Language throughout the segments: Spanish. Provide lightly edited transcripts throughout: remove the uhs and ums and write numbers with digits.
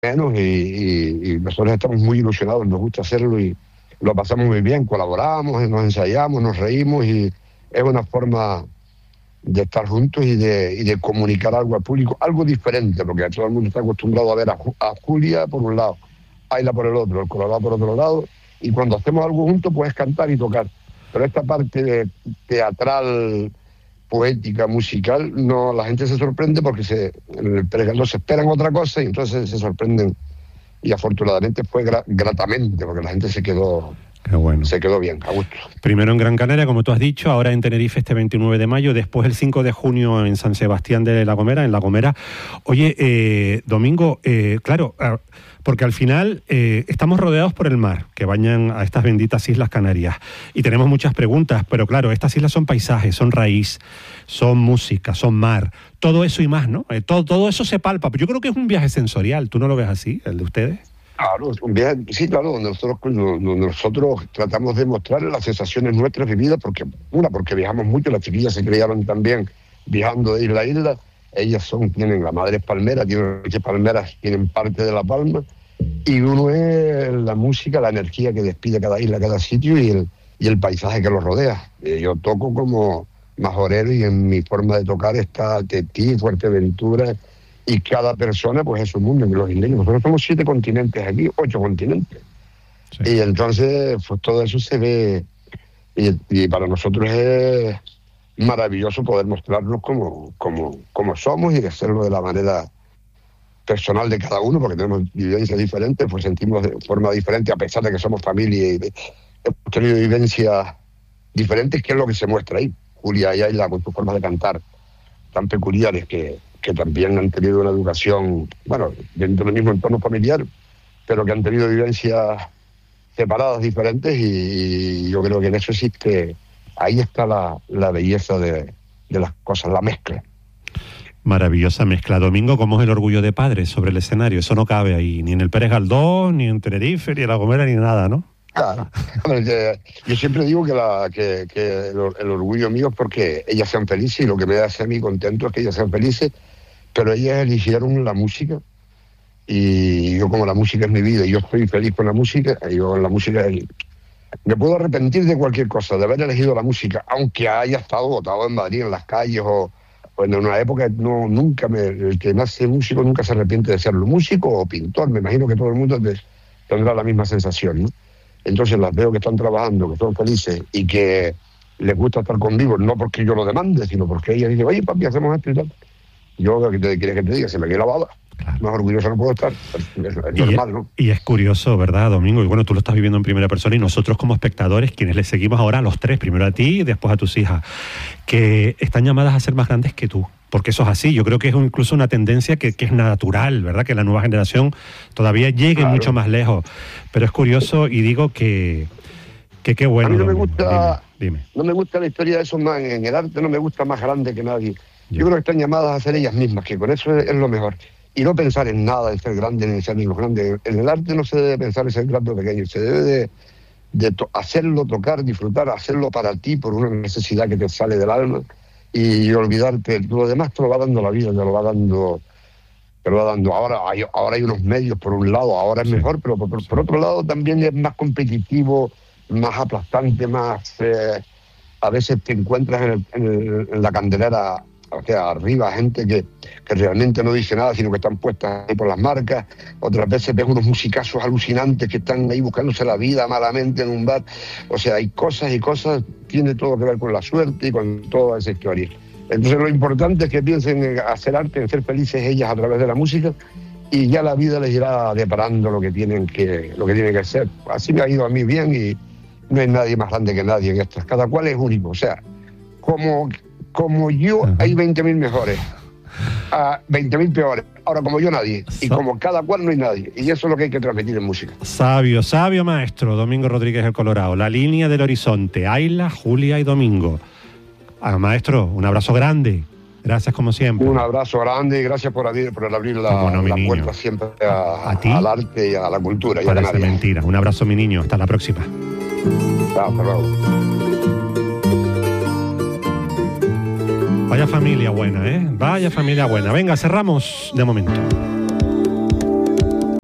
menos y nosotros estamos muy ilusionados, nos gusta hacerlo y lo pasamos muy bien, colaboramos, nos ensayamos, nos reímos y es una forma de estar juntos y de comunicar algo al público, algo diferente, porque todo el mundo está acostumbrado a ver a Julia por un lado, Ayla por el otro, el Colorado por otro lado, y cuando hacemos algo juntos puedes cantar y tocar. Pero esta parte teatral, poética, musical, no, la gente se sorprende porque en el Pérez Galdós se esperan otra cosa y entonces se sorprenden. Y afortunadamente fue gratamente, porque la gente Qué bueno. se quedó bien, a gusto. Primero en Gran Canaria, como tú has dicho, ahora en Tenerife este 29 de mayo, después el 5 de junio en San Sebastián de La Gomera, en La Gomera. Oye, Domingo, claro, porque al final estamos rodeados por el mar, que bañan a estas benditas Islas Canarias, y tenemos muchas preguntas, pero claro, estas islas son paisajes, son raíz, son música, son mar, todo eso y más, ¿no? Todo eso se palpa. Yo creo que es un viaje sensorial, ¿tú no lo ves así, el de ustedes? Claro, un viaje, sí, claro, donde nosotros tratamos de mostrar las sensaciones nuestras vividas, porque viajamos mucho, las chiquillas se criaron también viajando de isla a isla, ellas tienen, la madre es palmera, tienen palmeras, tienen parte de La Palma, y uno es la música, la energía que despide cada isla, cada sitio, y el paisaje que los rodea. Yo toco como majorero y en mi forma de tocar está Tetí, Fuerteventura, y cada persona pues es un mundo. Los isleños, nosotros somos 7 continentes aquí, 8 continentes. Sí. Y entonces pues todo eso se ve y para nosotros es maravilloso poder mostrarnos como somos y hacerlo de la manera personal de cada uno, porque tenemos vivencias diferentes, pues sentimos de forma diferente a pesar de que somos familia y hemos tenido vivencias diferentes, que es lo que se muestra ahí. Julia y Ayla con sus formas de cantar tan peculiares que también han tenido una educación, bueno, dentro del mismo entorno familiar, pero que han tenido vivencias separadas, diferentes, y yo creo que en eso existe, ahí está la belleza de las cosas, la mezcla. Maravillosa mezcla. Domingo, ¿cómo es el orgullo de padres sobre el escenario? Eso no cabe ahí, ni en el Pérez Galdós, ni en Tenerife, ni en La Gomera, ni nada, ¿no? Claro. Yo siempre digo que el orgullo mío es porque ellas sean felices, y lo que me hace a mí contento es que ellas sean felices, pero ellas eligieron la música y yo, como la música es mi vida y yo estoy feliz con la música, me puedo arrepentir de cualquier cosa, de haber elegido la música, aunque haya estado botado en Madrid, en las calles o en una época. El que nace músico nunca se arrepiente de serlo, músico o pintor. Me imagino que todo el mundo tendrá la misma sensación, ¿no? Entonces las veo que están trabajando, que son felices y que les gusta estar conmigo, no porque yo lo demande, sino porque ellas dicen, oye, papi, hacemos esto y tal. Yo, ¿qué quieres que te diga? Se me queda la baba. Claro. Más orgulloso no puedo estar. Es normal, ¿no? Y es curioso, ¿verdad, Domingo? Y bueno, tú lo estás viviendo en primera persona y nosotros como espectadores, quienes les seguimos ahora a los 3, primero a ti y después a tus hijas, que están llamadas a ser más grandes que tú. Porque eso es así. Yo creo que es incluso una tendencia que es natural, ¿verdad? Que la nueva generación todavía llegue mucho más lejos. Pero es curioso y digo que qué bueno. A mí no me gusta, dime. No me gusta la historia de esos más. En el arte no me gusta más grande que nadie. Yo creo que están llamadas a ser ellas mismas, que con eso es lo mejor. Y no pensar en nada de ser grande ni de ser niños grandes. En el arte no se debe pensar en ser grande o pequeño. Se debe de hacerlo, tocar, disfrutar, hacerlo para ti por una necesidad que te sale del alma y olvidarte. Lo demás te lo va dando la vida, te lo va dando. Ahora hay unos medios, por un lado, ahora es mejor, pero por otro lado también es más competitivo, más aplastante, más... a veces te encuentras en la candelera, o sea, arriba, gente que realmente no dice nada, sino que están puestas ahí por las marcas. Otras veces ves unos musicazos alucinantes que están ahí buscándose la vida malamente en un bar. O sea, hay cosas y cosas, tiene todo que ver con la suerte y con toda esa historia. Entonces lo importante es que piensen en hacer arte, en ser felices ellas a través de la música, y ya la vida les irá deparando lo que tienen que hacer. Así me ha ido a mí bien y no hay nadie más grande que nadie en estas. Cada cual es único. O sea, como yo hay 20.000 mejores, 20.000 peores. Ahora, como yo, nadie. Y como cada cual, no hay nadie. Y eso es lo que hay que transmitir en música. Sabio maestro, Domingo Rodríguez el Colorado. La línea del horizonte, Ayla, Julia y Domingo. Maestro, un abrazo grande. Gracias como siempre. Un abrazo grande y gracias por abrir la puerta siempre al arte y a la cultura. Parece mentira. Un abrazo, mi niño. Hasta la próxima. Hasta luego. Vaya familia buena, ¿eh? Vaya familia buena. Venga, cerramos de momento.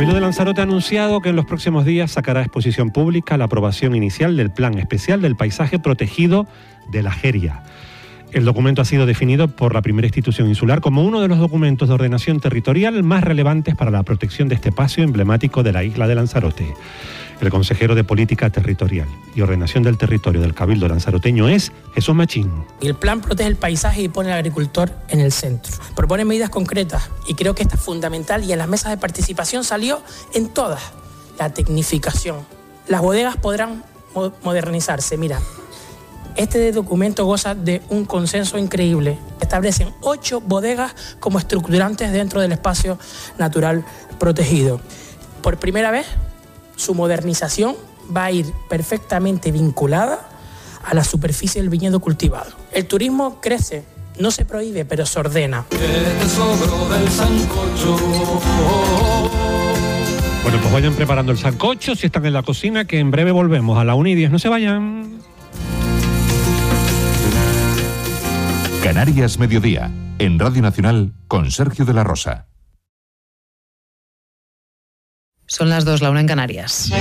Cabildo de Lanzarote ha anunciado que en los próximos días sacará a exposición pública la aprobación inicial del Plan Especial del Paisaje Protegido de la Jeria. El documento ha sido definido por la primera institución insular como uno de los documentos de ordenación territorial más relevantes para la protección de este espacio emblemático de la isla de Lanzarote. El consejero de Política Territorial y Ordenación del Territorio del Cabildo lanzaroteño es Jesús Machín. El plan protege el paisaje y pone al agricultor en el centro. Propone medidas concretas y creo que esta es fundamental, y en las mesas de participación salió en todas. La tecnificación. Las bodegas podrán modernizarse. Mira, este documento goza de un consenso increíble. Establecen 8 bodegas como estructurantes dentro del espacio natural protegido. Por primera vez, su modernización va a ir perfectamente vinculada a la superficie del viñedo cultivado. El turismo crece, no se prohíbe, pero se ordena. Bueno, pues vayan preparando el sancocho si están en la cocina, que en breve volvemos a la 1:10. No se vayan. Canarias Mediodía, en Radio Nacional, con Sergio de la Rosa. Son las 2, la 1 en Canarias.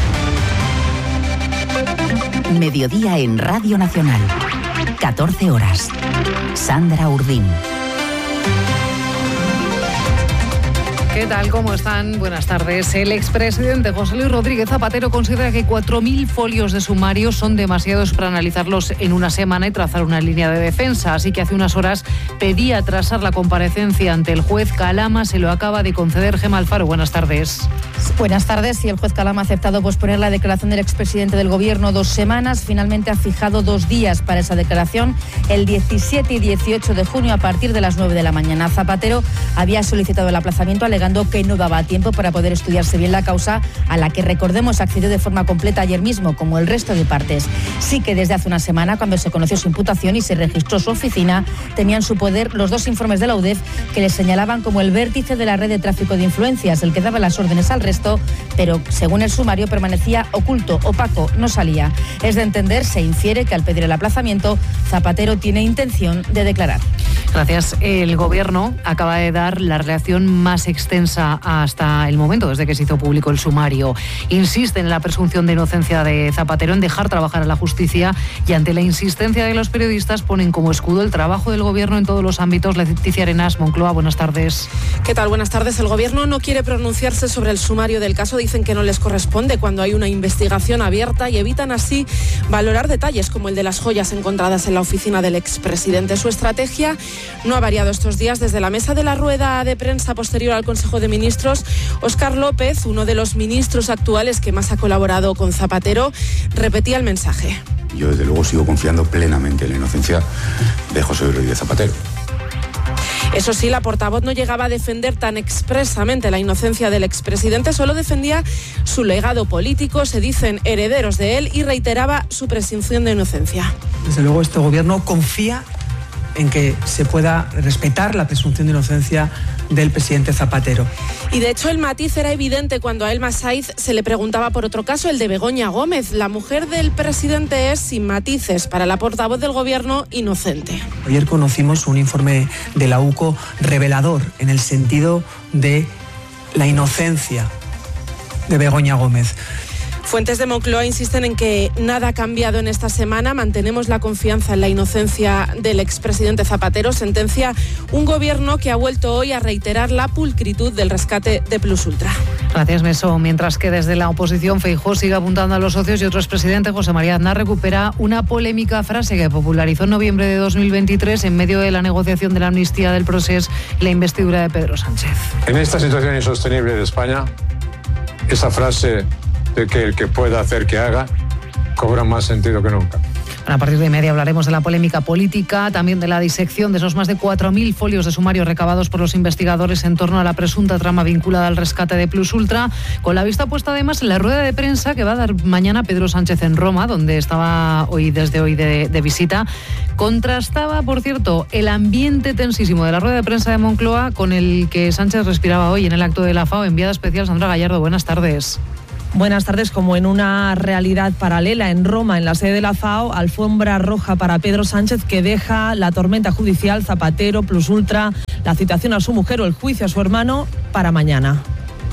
Mediodía en Radio Nacional. 14 horas. Sandra Urdín. ¿Qué tal? ¿Cómo están? Buenas tardes. El expresidente José Luis Rodríguez Zapatero considera que 4.000 folios de sumario son demasiados para analizarlos en una semana y trazar una línea de defensa. Así que hace unas horas pedía atrasar la comparecencia ante el juez Calama. Se lo acaba de conceder Gemma Alfaro. Buenas tardes. Buenas tardes. Y el juez Calama ha aceptado posponer la declaración del expresidente del Gobierno 2 semanas. Finalmente ha fijado 2 días para esa declaración, el 17 y 18 de junio a partir de las 9 de la mañana. Zapatero había solicitado el aplazamiento alegando que no daba tiempo para poder estudiarse bien la causa, a la que, recordemos, accedió de forma completa ayer mismo, como el resto de partes. Sí que desde hace una semana, cuando se conoció su imputación y se registró su oficina, tenía en su poder los 2 informes de la UDEF que le señalaban como el vértice de la red de tráfico de influencias, el que daba las órdenes al resto, pero según el sumario permanecía oculto, opaco, no salía. Es de entender, se infiere que al pedir el aplazamiento, Zapatero tiene intención de declarar. Gracias. El Gobierno acaba de dar la reacción más extensa hasta el momento, desde que se hizo público el sumario. Insiste en la presunción de inocencia de Zapatero, en dejar trabajar a la justicia, y ante la insistencia de los periodistas ponen como escudo el trabajo del Gobierno en todos los ámbitos. Leticia Arenas, Moncloa, buenas tardes. ¿Qué tal? Buenas tardes. El Gobierno no quiere pronunciarse sobre el sumario del caso. Dicen que no les corresponde cuando hay una investigación abierta, y evitan así valorar detalles como el de las joyas encontradas en la oficina del expresidente. Su estrategia no ha variado estos días. Desde la mesa de la rueda de prensa posterior al Consejo de Ministros, Óscar López, uno de los ministros actuales que más ha colaborado con Zapatero, repetía el mensaje. Yo desde luego sigo confiando plenamente en la inocencia de José Luis Rodríguez Zapatero. Eso sí, la portavoz no llegaba a defender tan expresamente la inocencia del expresidente, solo defendía su legado político, se dicen herederos de él, y reiteraba su presunción de inocencia. Desde luego este Gobierno confía en que se pueda respetar la presunción de inocencia del presidente Zapatero. Y de hecho el matiz era evidente cuando a Elma Saiz se le preguntaba por otro caso, el de Begoña Gómez. La mujer del presidente es, sin matices, para la portavoz del Gobierno, inocente. Ayer conocimos un informe de la UCO revelador en el sentido de la inocencia de Begoña Gómez. Fuentes de Moncloa insisten en que nada ha cambiado en esta semana. Mantenemos la confianza en la inocencia del expresidente Zapatero, sentencia un Gobierno que ha vuelto hoy a reiterar la pulcritud del rescate de Plus Ultra. Gracias, Meso. Mientras que desde la oposición Feijóo sigue apuntando a los socios, y otro expresidente, José María Aznar, recupera una polémica frase que popularizó en noviembre de 2023 en medio de la negociación de la amnistía del Procés y la investidura de Pedro Sánchez. En esta situación insostenible de España, esa frase de que el que pueda hacer que haga cobra más sentido que nunca. A partir de media hablaremos de la polémica política, también de la disección de esos más de 4.000 folios de sumario recabados por los investigadores en torno a la presunta trama vinculada al rescate de Plus Ultra, con la vista puesta además en la rueda de prensa que va a dar mañana Pedro Sánchez en Roma, donde estaba desde hoy de visita. Contrastaba, por cierto, el ambiente tensísimo de la rueda de prensa de Moncloa con el que Sánchez respiraba hoy en el acto de la FAO. Enviada especial Sandra Gallardo, buenas tardes. Buenas tardes. Como en una realidad paralela en Roma, en la sede de la FAO, alfombra roja para Pedro Sánchez, que deja la tormenta judicial, Zapatero, Plus Ultra, la citación a su mujer o el juicio a su hermano para mañana.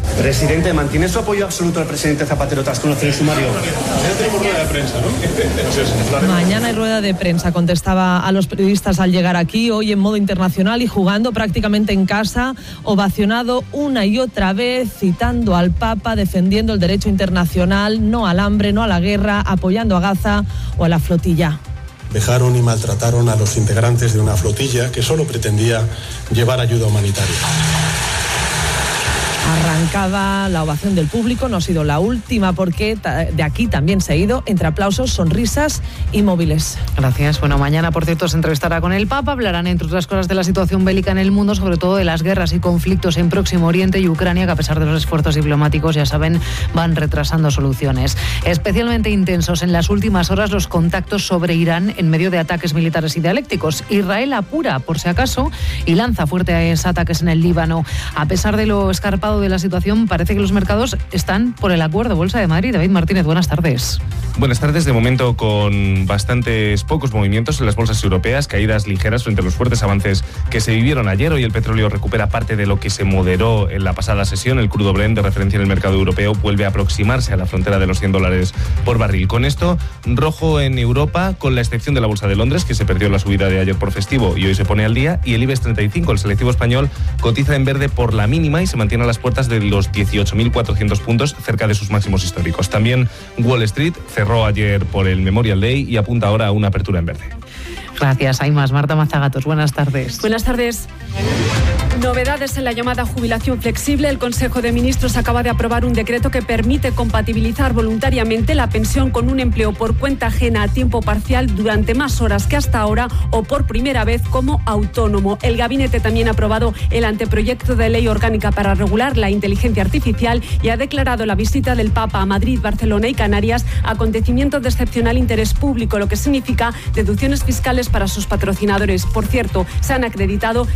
Presidente, ¿mantiene su apoyo absoluto al presidente Zapatero tras conocer el sumario? Mañana tenemos rueda de prensa, ¿no? Mañana hay rueda de prensa, contestaba a los periodistas al llegar aquí, hoy en modo internacional y jugando prácticamente en casa, ovacionado una y otra vez, citando al Papa, defendiendo el derecho internacional, no al hambre, no a la guerra, apoyando a Gaza o a la flotilla. Dejaron y maltrataron a los integrantes de una flotilla que solo pretendía llevar ayuda humanitaria. Arrancaba la ovación del público, no ha sido la última porque de aquí también se ha ido entre aplausos, sonrisas y móviles. Gracias. Bueno, mañana, por cierto, se entrevistará con el Papa, hablarán entre otras cosas de la situación bélica en el mundo, sobre todo de las guerras y conflictos en Próximo Oriente y Ucrania, que a pesar de los esfuerzos diplomáticos, ya saben, van retrasando soluciones. Especialmente intensos en las últimas horas los contactos sobre Irán en medio de ataques militares y dialécticos. Israel apura, por si acaso, y lanza fuertes ataques en el Líbano. A pesar de lo escarpado de la situación, parece que los mercados están por el acuerdo. Bolsa de Madrid, David Martínez, buenas tardes. Buenas tardes, de momento con bastantes pocos movimientos en las bolsas europeas, caídas ligeras frente a los fuertes avances que se vivieron ayer. Hoy el petróleo recupera parte de lo que se moderó en la pasada sesión. El crudo Brent, de referencia en el mercado europeo, vuelve a aproximarse a la frontera de los $100 por barril. Con esto, rojo en Europa, con la excepción de la Bolsa de Londres, que se perdió la subida de ayer por festivo y hoy se pone al día, y el IBEX 35, el selectivo español, cotiza en verde por la mínima y se mantiene a las puertas de los 18.400 puntos, cerca de sus máximos históricos. También Wall Street cerró ayer por el Memorial Day y apunta ahora a una apertura en verde. Gracias, hay más. Marta Mazagatos, buenas tardes. Buenas tardes. Novedades en la llamada jubilación flexible. El Consejo de Ministros acaba de aprobar un decreto que permite compatibilizar voluntariamente la pensión con un empleo por cuenta ajena a tiempo parcial durante más horas que hasta ahora o por primera vez como autónomo. El Gabinete también ha aprobado el anteproyecto de ley orgánica para regular la inteligencia artificial y ha declarado la visita del Papa a Madrid, Barcelona y Canarias acontecimiento de excepcional interés público, lo que significa deducciones fiscales para sus patrocinadores. Por cierto, se han acreditado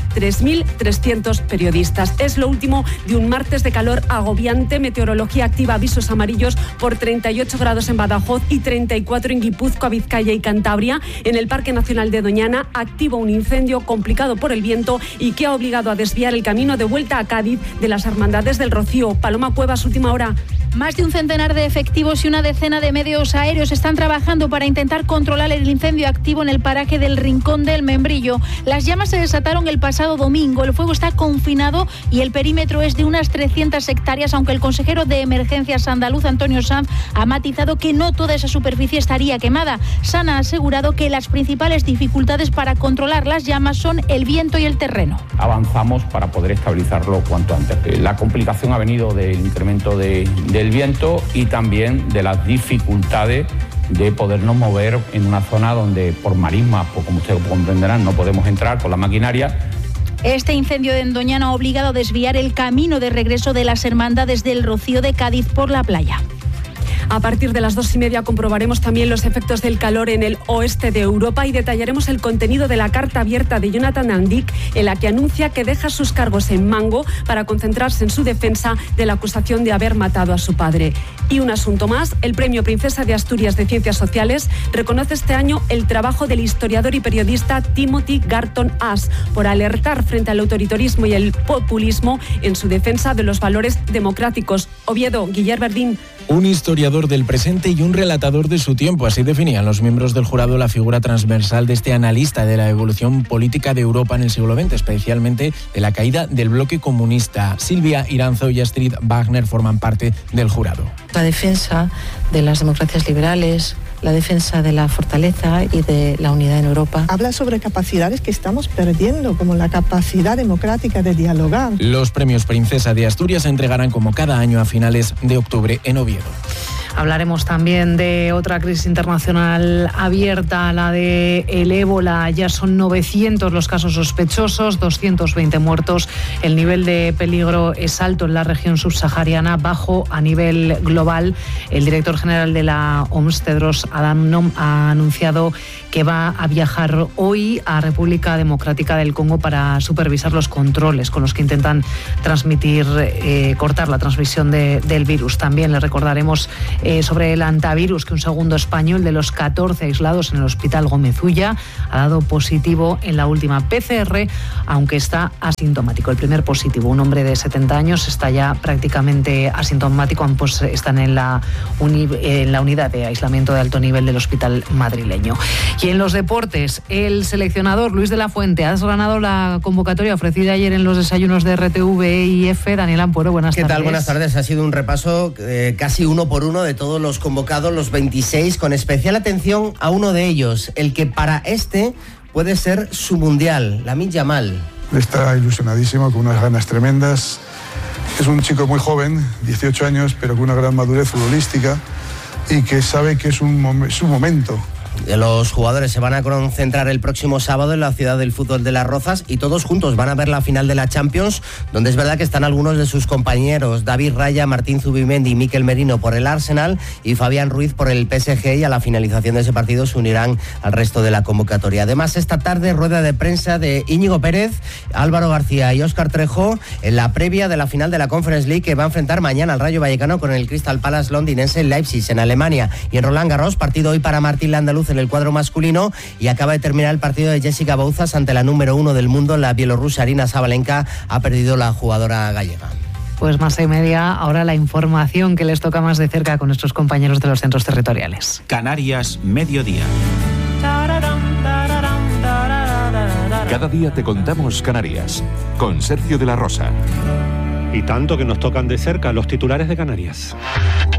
3.300 periodistas. Es lo último de un martes de calor agobiante. Meteorología activa avisos amarillos por 38 grados en Badajoz y 34 en Guipúzcoa, Vizcaya y Cantabria. En el Parque Nacional de Doñana activo un incendio complicado por el viento y que ha obligado a desviar el camino de vuelta a Cádiz de las Hermandades del Rocío. Paloma Cuevas, última hora. Más de un centenar de efectivos y una decena de medios aéreos están trabajando para intentar controlar el incendio activo en el paraje del Rincón del Membrillo. Las llamas se desataron el pasado domingo. El fuego está confinado y el perímetro es de unas 300 hectáreas, aunque el consejero de Emergencias andaluz, Antonio Sanz, ha matizado que no toda esa superficie estaría quemada. Sanz ha asegurado que las principales dificultades para controlar las llamas son el viento y el terreno. Avanzamos para poder estabilizarlo cuanto antes. La complicación ha venido del incremento del viento y también de las dificultades de podernos mover en una zona donde por marismas, pues como ustedes comprenderán, no podemos entrar con la maquinaria. Este incendio en Doñana ha obligado a desviar el camino de regreso de las hermandades del Rocío de Cádiz por la playa. A partir de las 2:30 comprobaremos también los efectos del calor en el oeste de Europa y detallaremos el contenido de la carta abierta de Jonathan Andic, en la que anuncia que deja sus cargos en Mango para concentrarse en su defensa de la acusación de haber matado a su padre. Y un asunto más, el Premio Princesa de Asturias de Ciencias Sociales reconoce este año el trabajo del historiador y periodista Timothy Garton Ash por alertar frente al autoritarismo y el populismo en su defensa de los valores democráticos. Oviedo, Guillermo Verdín. Un historiador del presente y un relatador de su tiempo. Así definían los miembros del jurado la figura transversal de este analista de la evolución política de Europa en el siglo XX, especialmente de la caída del bloque comunista. Silvia Iranzo y Astrid Wagner forman parte del jurado. La defensa de las democracias liberales, la defensa de la fortaleza y de la unidad en Europa. Habla sobre capacidades que estamos perdiendo, como la capacidad democrática de dialogar. Los premios Princesa de Asturias se entregarán como cada año a finales de octubre en Oviedo. Hablaremos también de otra crisis internacional abierta, la de el ébola. Ya son 900 los casos sospechosos, 220 muertos. El nivel de peligro es alto en la región subsahariana, bajo a nivel global. El director general de la OMS, Tedros Adhanom, ha anunciado que va a viajar hoy a República Democrática del Congo para supervisar los controles con los que intentan cortar la transmisión del virus. También le recordaremos sobre el antivirus, que un segundo español de los 14 aislados en el Hospital Gómez Ulla ha dado positivo en la última PCR, aunque está asintomático. El primer positivo, un hombre de 70 años, está ya prácticamente asintomático. Ambos están en la unidad de aislamiento de alto nivel del hospital madrileño. Y en los deportes, el seleccionador Luis de la Fuente ha desgranado la convocatoria ofrecida ayer en los desayunos de RTV y F. Daniel Ampuero, buenas tardes. ¿Qué tal? Buenas tardes. Ha sido un repaso casi uno por uno de todos los convocados, los 26, con especial atención a uno de ellos, el que para puede ser su mundial, Lamine Yamal. Está ilusionadísimo, con unas ganas tremendas. Es un chico muy joven, 18 años, pero con una gran madurez futbolística y que sabe que es su momento. Los jugadores se van a concentrar el próximo sábado en la ciudad del fútbol de Las Rozas y todos juntos van a ver la final de la Champions, donde es verdad que están algunos de sus compañeros, David Raya, Martín Zubimendi y Mikel Merino por el Arsenal y Fabián Ruiz por el PSG, y a la finalización de ese partido se unirán al resto de la convocatoria. Además, esta tarde rueda de prensa de Íñigo Pérez, Álvaro García y Óscar Trejo en la previa de la final de la Conference League, que va a enfrentar mañana al Rayo Vallecano con el Crystal Palace londinense en Leipzig, en Alemania. Y en Roland Garros, partido hoy para Martín Landaluz en el cuadro masculino, y acaba de terminar el partido de Jessica Bouzas ante la número 1 del mundo, la bielorrusa Arina Sabalenka. Ha perdido la jugadora gallega. Pues 1:30, ahora la información que les toca más de cerca con nuestros compañeros de los centros territoriales. Canarias, mediodía. Cada día te contamos Canarias, con Sergio de la Rosa. Y tanto que nos tocan de cerca los titulares de Canarias.